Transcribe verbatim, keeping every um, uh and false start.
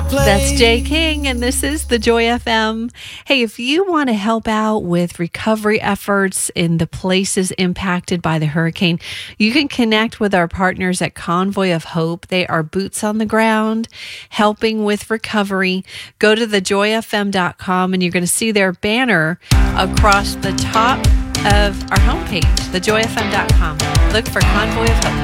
That's Jay King, and this is the Joy F M. Hey, if you want to help out with recovery efforts in the places impacted by the hurricane, you can connect with our partners at Convoy of Hope. They are boots on the ground, helping with recovery. Go to the joy f m dot com, and you're going to see their banner across the top of our homepage, the joy f m dot com. Look for Convoy of Hope.